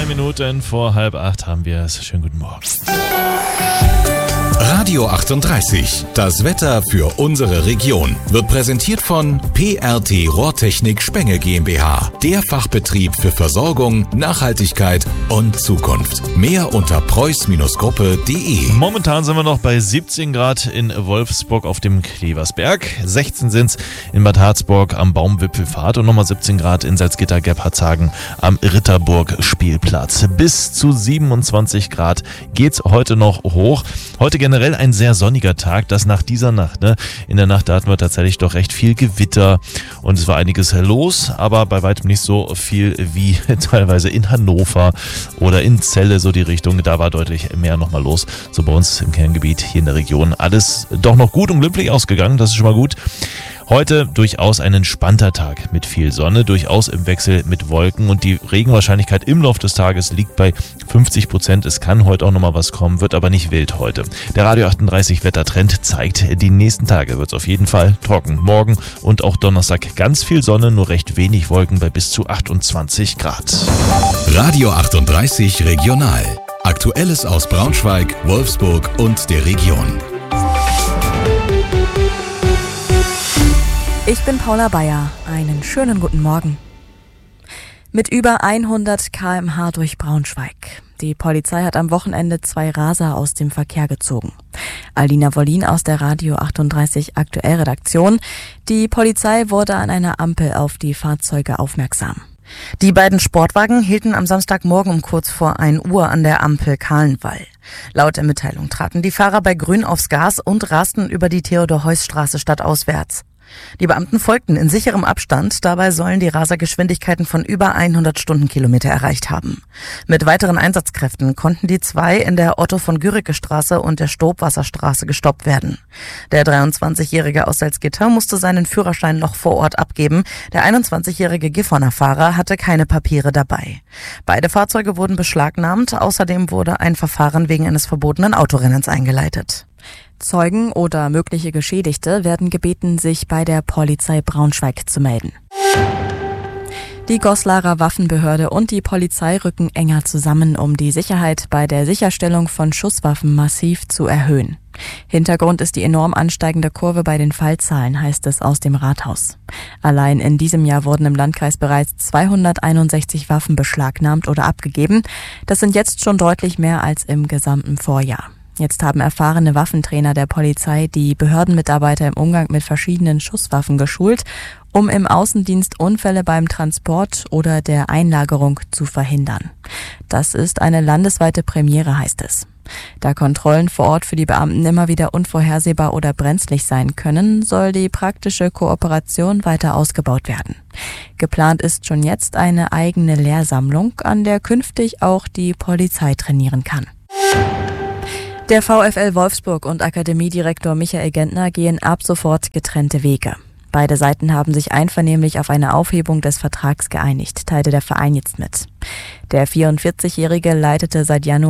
Minuten vor 7:30 haben wir es. Schönen guten Morgen. Radio 38, das Wetter für unsere Region, wird präsentiert von PRT Rohrtechnik Spenge GmbH, der Fachbetrieb für Versorgung, Nachhaltigkeit und Zukunft. Mehr unter preuß-gruppe.de. Momentan sind wir noch bei 17 Grad in Wolfsburg auf dem Kleversberg. 16 sind es in Bad Harzburg am Baumwipfelpfad und nochmal 17 Grad in Salzgitter-Gebhardshagen am Ritterburg-Spielplatz. Bis zu 27 Grad geht's heute noch hoch. Heute generell ein sehr sonniger Tag, das nach dieser Nacht. In der Nacht, da hatten wir tatsächlich doch recht viel Gewitter und es war einiges los, aber bei weitem nicht so viel wie teilweise in Hannover oder in Celle, so die Richtung. Da war deutlich mehr nochmal los. So bei uns im Kerngebiet hier in der Region. Alles doch noch gut und glimpflich ausgegangen, das ist schon mal gut. Heute durchaus ein entspannter Tag mit viel Sonne, durchaus im Wechsel mit Wolken und die Regenwahrscheinlichkeit im Laufe des Tages liegt bei 50%. Es kann heute auch nochmal was kommen, wird aber nicht wild heute. Der Radio 38 Wettertrend zeigt, die nächsten Tage wird es auf jeden Fall trocken. Morgen und auch Donnerstag ganz viel Sonne, nur recht wenig Wolken bei bis zu 28 Grad. Radio 38 Regional. Aktuelles aus Braunschweig, Wolfsburg und der Region. Ich bin Paula Bayer. Einen schönen guten Morgen. Mit über 100 km/h durch Braunschweig. Die Polizei hat am Wochenende 2 Raser aus dem Verkehr gezogen. Alina Wollin aus der Radio 38 Aktuellredaktion. Die Polizei wurde an einer Ampel auf die Fahrzeuge aufmerksam. Die beiden Sportwagen hielten am Samstagmorgen um kurz vor 1 Uhr an der Ampel Kahlenwall. Laut der Mitteilung traten die Fahrer bei Grün aufs Gas und rasten über die Theodor-Heuss-Straße stadtauswärts. Die Beamten folgten in sicherem Abstand, dabei sollen die Raser Geschwindigkeiten von über 100 Stundenkilometer erreicht haben. Mit weiteren Einsatzkräften konnten die 2 in der Otto-von-Guericke-Straße und der Stobwasserstraße gestoppt werden. Der 23-Jährige aus Salzgitter musste seinen Führerschein noch vor Ort abgeben. Der 21-jährige Gifhorner Fahrer hatte keine Papiere dabei. Beide Fahrzeuge wurden beschlagnahmt, außerdem wurde ein Verfahren wegen eines verbotenen Autorennens eingeleitet. Zeugen oder mögliche Geschädigte werden gebeten, sich bei der Polizei Braunschweig zu melden. Die Goslarer Waffenbehörde und die Polizei rücken enger zusammen, um die Sicherheit bei der Sicherstellung von Schusswaffen massiv zu erhöhen. Hintergrund ist die enorm ansteigende Kurve bei den Fallzahlen, heißt es aus dem Rathaus. Allein in diesem Jahr wurden im Landkreis bereits 261 Waffen beschlagnahmt oder abgegeben. Das sind jetzt schon deutlich mehr als im gesamten Vorjahr. Jetzt haben erfahrene Waffentrainer der Polizei die Behördenmitarbeiter im Umgang mit verschiedenen Schusswaffen geschult, um im Außendienst Unfälle beim Transport oder der Einlagerung zu verhindern. Das ist eine landesweite Premiere, heißt es. Da Kontrollen vor Ort für die Beamten immer wieder unvorhersehbar oder brenzlig sein können, soll die praktische Kooperation weiter ausgebaut werden. Geplant ist schon jetzt eine eigene Lehrsammlung, an der künftig auch die Polizei trainieren kann. Der VfL Wolfsburg und Akademiedirektor Michael Gentner gehen ab sofort getrennte Wege. Beide Seiten haben sich einvernehmlich auf eine Aufhebung des Vertrags geeinigt, teilte der Verein jetzt mit. Der 44-Jährige leitete seit Januar